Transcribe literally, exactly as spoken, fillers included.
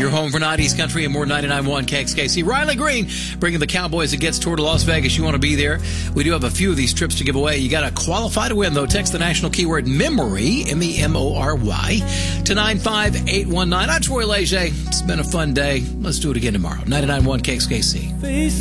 Your home for nineties country and more. Ninety-nine point one K X K C. Riley Green bringing the Cowboys Against Tour to Las Vegas. You want to be there. We do have a few of these trips to give away. You got to qualify to win, though. Text the national keyword MEMORY, M E M O R Y, to nine five eight one nine. I'm Troy Leger. It's been a fun day. Let's do it again tomorrow. ninety-nine point one K X K C.